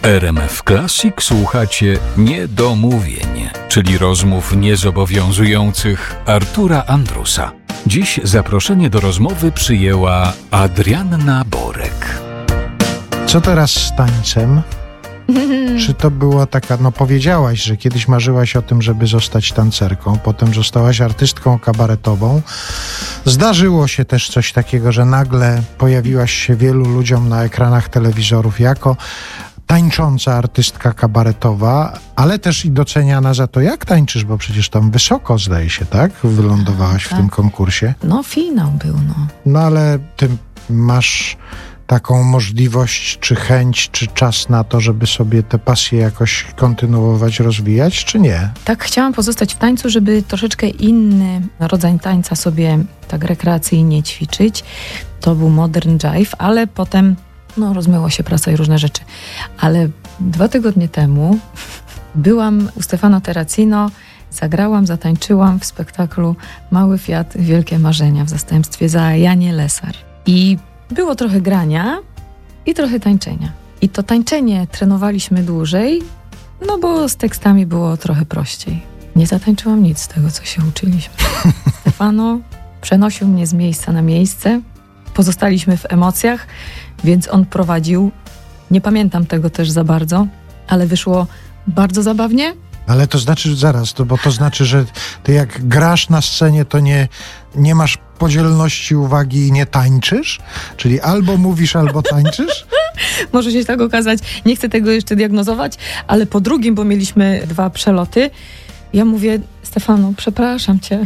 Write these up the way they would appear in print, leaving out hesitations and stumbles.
W RMF Classic słuchacie Niedomówień, czyli rozmów niezobowiązujących Artura Andrusa. Dziś zaproszenie do rozmowy przyjęła Adrianna Borek. Co teraz z tańcem? Czy to była taka, powiedziałaś, że kiedyś marzyłaś o tym, żeby zostać tancerką, potem zostałaś artystką kabaretową. Zdarzyło się też coś takiego, że nagle pojawiłaś się wielu ludziom na ekranach telewizorów jako tańcząca artystka kabaretowa, ale też i doceniana za to, jak tańczysz, bo przecież tam wysoko, zdaje się, tak? Wylądowałaś w tym konkursie. Finał był, ale ty masz taką możliwość, czy chęć, czy czas na to, żeby sobie te pasje jakoś kontynuować, rozwijać, czy nie? Tak, chciałam pozostać w tańcu, żeby troszeczkę inny rodzaj tańca sobie tak rekreacyjnie ćwiczyć. To był modern jive, ale potem rozmyło się prasa i różne rzeczy. Ale 2 tygodnie temu byłam u Stefano Terracino, zatańczyłam w spektaklu Mały Fiat, Wielkie Marzenia w zastępstwie za Janie Lesar. I było trochę grania i trochę tańczenia. I to tańczenie trenowaliśmy dłużej, bo z tekstami było trochę prościej. Nie zatańczyłam nic z tego, co się uczyliśmy. Stefano przenosił mnie z miejsca na miejsce. Pozostaliśmy w emocjach, więc on prowadził. Nie pamiętam tego też za bardzo, ale wyszło bardzo zabawnie. Ale to znaczy, bo to znaczy, że ty jak grasz na scenie, to nie masz podzielności uwagi i nie tańczysz? Czyli albo mówisz, albo tańczysz? Może się tak okazać. Nie chcę tego jeszcze diagnozować, ale po drugim, bo mieliśmy 2 przeloty, ja mówię: Stefano, przepraszam cię.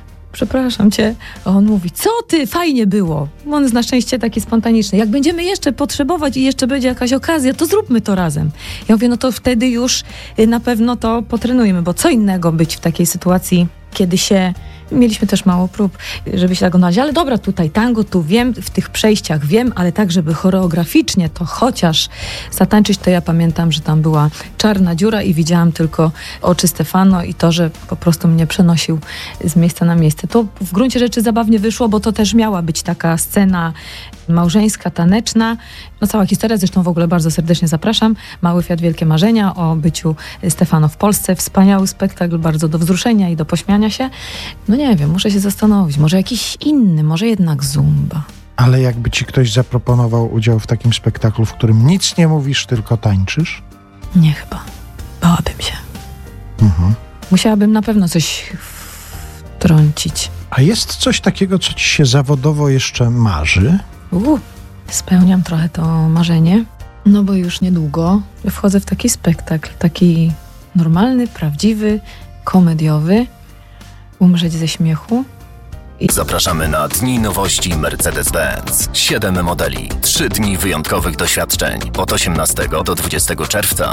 A on mówi: co ty, fajnie było. On jest na szczęście taki spontaniczny. Jak będziemy jeszcze potrzebować i jeszcze będzie jakaś okazja, to zróbmy to razem. Ja mówię: to wtedy już na pewno to potrenujemy, bo co innego być w takiej sytuacji, kiedy mieliśmy też mało prób, żeby się tak oglądać, ale dobra, tutaj tango, tu wiem, w tych przejściach wiem, ale tak, żeby choreograficznie to chociaż zatańczyć, to ja pamiętam, że tam była czarna dziura i widziałam tylko oczy Stefano i to, że po prostu mnie przenosił z miejsca na miejsce. To w gruncie rzeczy zabawnie wyszło, bo to też miała być taka scena małżeńska, taneczna. Cała historia, zresztą w ogóle bardzo serdecznie zapraszam. Mały Fiat, Wielkie Marzenia o byciu Stefano w Polsce. Wspaniały spektakl, bardzo do wzruszenia i do pośmiania się. Nie wiem, muszę się zastanowić. Może jakiś inny, może jednak zumba. Ale jakby ci ktoś zaproponował udział w takim spektaklu, w którym nic nie mówisz, tylko tańczysz? Nie, chyba. Bałabym się. Musiałabym na pewno coś wtrącić. A jest coś takiego, co ci się zawodowo jeszcze marzy? Spełniam trochę to marzenie, bo już niedługo wchodzę w taki spektakl, taki normalny, prawdziwy, komediowy. Umrzeć ze śmiechu. Zapraszamy na Dni Nowości Mercedes-Benz. 7 modeli, 3 dni wyjątkowych doświadczeń od 18 do 20 czerwca.